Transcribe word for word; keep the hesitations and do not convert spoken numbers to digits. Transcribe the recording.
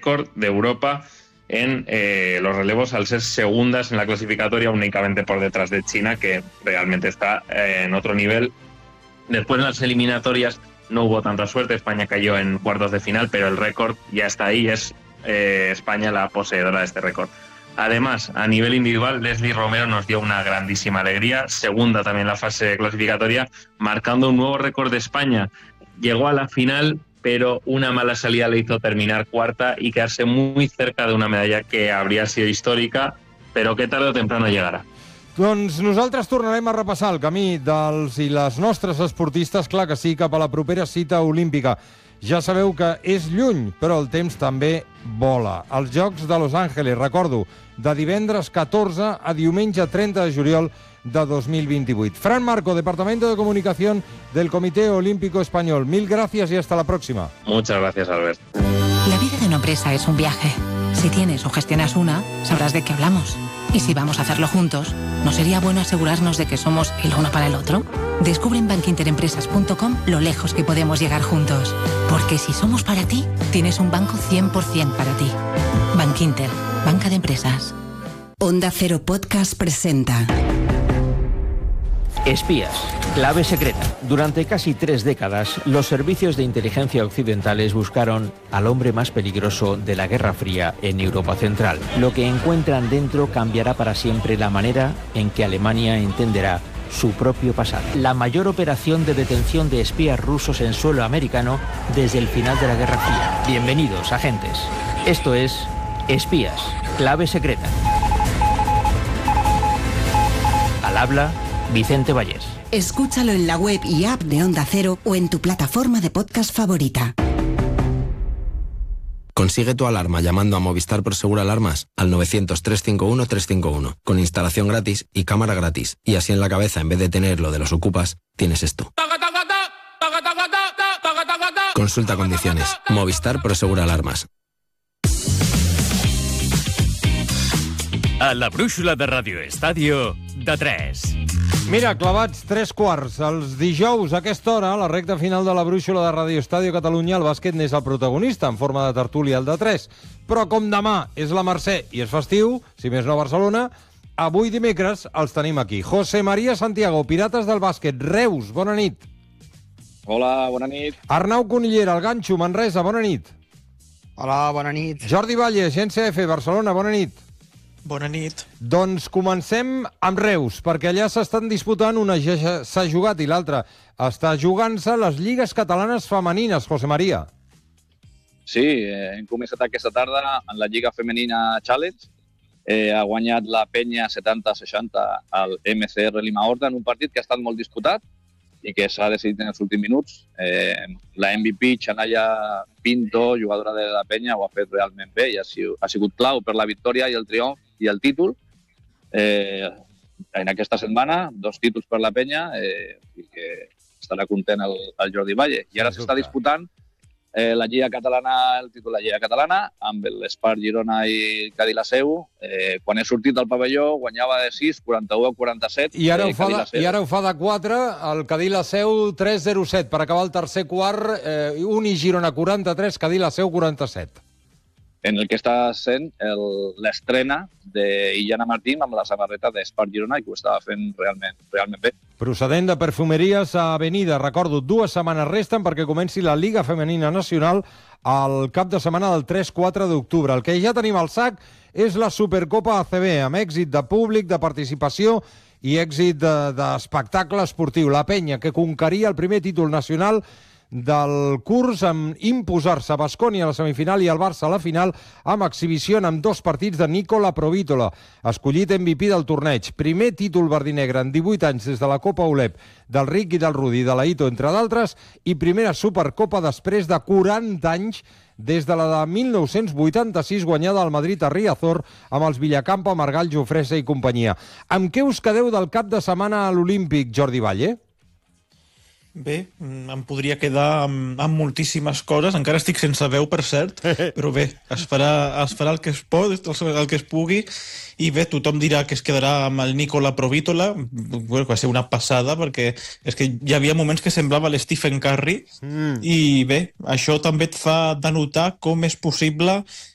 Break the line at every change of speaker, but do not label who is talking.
récord de Europa en eh, los relevos, al ser segundas en la clasificatoria, únicamente por detrás de China, que realmente está eh, en otro nivel. Después en las eliminatorias no hubo tanta suerte, España cayó en cuartos de final, pero el récord ya está ahí, es eh, España la poseedora de este récord. Además, a nivel individual, Leslie Romero nos dio una grandísima alegría, segunda también en la fase clasificatoria, marcando un nuevo récord de España. Llegó a la final, pero una mala salida le hizo terminar cuarta y quedarse muy cerca de una medalla que habría sido histórica, però que tarde o temprano llegarà.
Doncs nosaltres tornarem a repassar el camí dels i les nostres esportistes, clar que sí, cap a la propera cita olímpica. Ja sabeu que és lluny, però el temps també vola. Els Jocs de Los Angeles, recordo, de divendres catorze a diumenge trenta de juliol de dos mil vint-i-vuit. Fran Marco, Departamento de Comunicación del Comité Olímpico Español. Mil gracias y hasta la próxima.
Muchas gracias, Albert.
La vida de una empresa es un viaje. Si tienes o gestionas una, sabrás de qué hablamos. Y si vamos a hacerlo juntos, ¿no sería bueno asegurarnos de que somos el uno para el otro? Descubre en bankinterempresas punto com lo lejos que podemos llegar juntos. Porque si somos para ti, tienes un banco cien por ciento para ti. Bankinter, banca de empresas.
Onda Cero Podcast presenta
Espías, clave secreta. Durante casi tres décadas, los servicios de inteligencia occidentales buscaron al hombre más peligroso de la Guerra Fría en Europa Central. Lo que encuentran dentro cambiará para siempre la manera en que Alemania entenderá su propio pasado. La mayor operación de detención de espías rusos en suelo americano desde el final de la Guerra Fría. Bienvenidos, agentes. Esto es Espías, clave secreta. Al habla Vicente Vallés.
Escúchalo en la web y app de Onda Cero o en tu plataforma de podcast favorita.
Consigue tu alarma llamando a Movistar Prosegur Alarmas al novecientos, trescientos cincuenta y uno, trescientos cincuenta y uno, con instalación gratis y cámara gratis. Y así en la cabeza, en vez de tener lo de los ocupas, tienes esto. Consulta condiciones. Movistar Prosegur Alarmas.
A la brúixola de Radio Estadio, de tres.
Mira, clavats tres quarts. Els dijous, a aquesta hora, a la recta final de la brúixola de Radio Estadio Catalunya, el bàsquet n'és el protagonista, en forma de tertúlia al de tres. Però com demà és la Mercè i és festiu, si més no a Barcelona, avui dimecres els tenim aquí. José María Santiago, Pirates del Bàsquet, Reus, bona nit.
Hola, bona nit.
Arnau Conillera, el Ganxo, Manresa, bona nit.
Hola, bona nit.
Jordi Valle, Agència F, Barcelona, bona nit.
Bona nit.
Doncs comencem amb Reus, perquè allà s'estan disputant, una ja s'ha jugat i l'altra està jugant-se les lligues catalanes femenines, José María.
Sí, eh, hem començat aquesta tarda en la Lliga Femenina Challenge. Eh, ha guanyat la Penya setanta a seixanta al M C R Lima Horta en un partit que ha estat molt disputat i que s'ha decidit en els últims minuts. Eh, la M V P, Xanaya Pinto, jugadora de la Penya, ho ha fet realment bé i ha sigut, ha sigut clau per la victòria i el triomf i el títol. Eh, en aquesta setmana, dos títols per la Penya, eh, i que estarà content el, el Jordi Valle. I ara s'està disputant eh, la Lliga Catalana, el títol de la Lliga Catalana, amb l'Espart Girona i Cadí la Seu. Eh, quan he sortit del pavelló, guanyava de sis, quaranta-u a quaranta-set.
I ara,
eh,
ho fa de, I ara ho fa de quatre, el Cadí la Seu tres zero set, per acabar el tercer quart, eh, un i Girona quaranta-tres, Cadí la Seu quaranta-set.
En el que està sent l'estrena d'Illana Martín amb la samarreta d'Espart Girona i que ho estava fent realment, realment bé.
Procedent de Perfumeries a Avenida, recordo, dues setmanes resten perquè comenci la Lliga Femenina Nacional al cap de setmana del tres quatre d'octubre. El que ja tenim al sac és la Supercopa A C B, amb èxit de públic, de participació i èxit d'espectacle esportiu. La Penya, que conqueria el primer títol nacional del curs amb imposar-se a Baskonia a la semifinal i el Barça a la final amb exhibició amb dos partits de Nicola Provítola, escollit M V P del torneig. Primer títol verdinegre en divuit anys des de la Copa Olep del Ric i del Rudi de la Ito, entre d'altres, i primera Supercopa després de quaranta anys des de la de mil nou-cents vuitanta-sis guanyada al Madrid a Riazor amb els Villacampa, Margall, Jofresa i companyia. Amb què us quedeu del cap de setmana a l'Olímpic, Jordi Valle?
Bé, em podria quedar amb, amb moltíssimes coses. Encara estic sense veu, per cert, però bé, es farà, es farà el que es pot, el que es pugui, i bé, tothom dirà que es quedarà amb el Nicola Provítola. Bueno, va ser una passada, perquè és que hi havia moments que semblava l'Stephen Curry, mm. i bé, això també et fa denotar com és possible